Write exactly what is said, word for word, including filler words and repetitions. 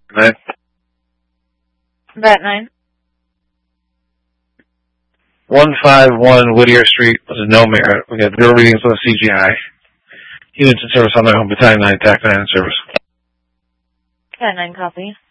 Nine. Bat nine. one five one Whittier Street was no merit. We got zero readings on the C G I. Units in service on their home. Battalion nine, T A C nine in service. Bat nine, copy.